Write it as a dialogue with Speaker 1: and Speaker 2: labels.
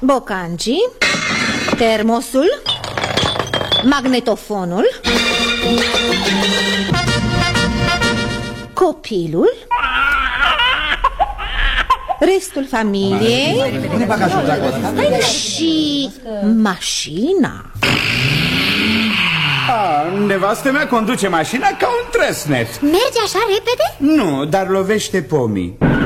Speaker 1: bocancii, termosul, magnetofonul, copilul, restul familiei și mașina.
Speaker 2: Nevastă mea conduce mașina ca un trăsnet.
Speaker 3: Merge așa repede?
Speaker 2: Nu, dar lovește pomii.